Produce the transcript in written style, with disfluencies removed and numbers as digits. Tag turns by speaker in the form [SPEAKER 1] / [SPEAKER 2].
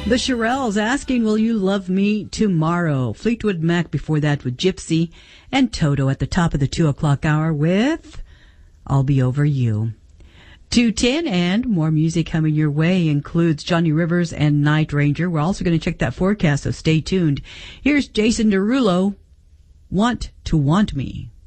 [SPEAKER 1] The Shirelles asking, will you love me tomorrow? Fleetwood Mac before that with Gypsy, and Toto at the top of the 2 o'clock hour with I'll Be Over You. 2:10 and more music coming your way includes Johnny Rivers and Night Ranger. We're also going to check that forecast, so stay tuned. Here's Jason Derulo, Want to Want Me.